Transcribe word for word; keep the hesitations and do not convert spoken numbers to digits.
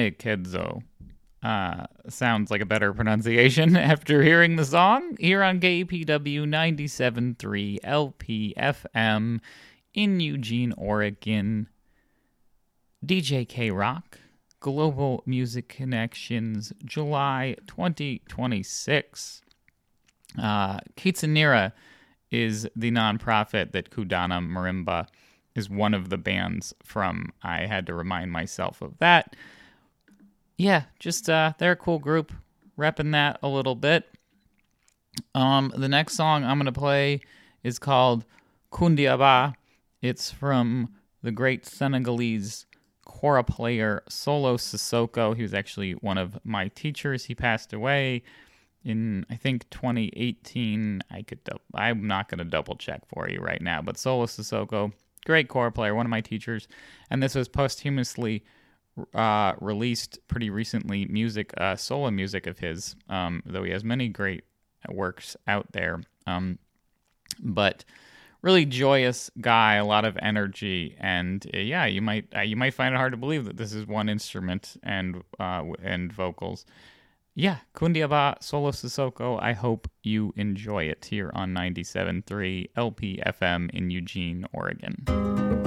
Kedzo. Uh, sounds like a better pronunciation after hearing the song here on K P W ninety-seven point three L P F M in Eugene, Oregon. D J K Rock, Global Music Connections, July twenty twenty-six. Uh, Kitsunira is the nonprofit that Kudana Marimba is one of the bands from. I had to remind myself of that. Yeah, just uh, they're a cool group, repping that a little bit. Um, the next song I'm going to play is called Kundiaba. It's from the great Senegalese kora player Solo Sissoko. He was actually one of my teachers. He passed away in, I think, twenty eighteen. I could, I'm not going to double check for you right now, but Solo Sissoko, great kora player, one of my teachers, and this was posthumously uh, released pretty recently. Music, uh, solo music of his, um, though he has many great works out there. Um, but really joyous guy, a lot of energy, and uh, yeah, you might uh, you might find it hard to believe that this is one instrument and uh, and vocals. Yeah, Kundiaba, Solo Sissoko. I hope you enjoy it here on ninety-seven point three L P F M in Eugene, Oregon.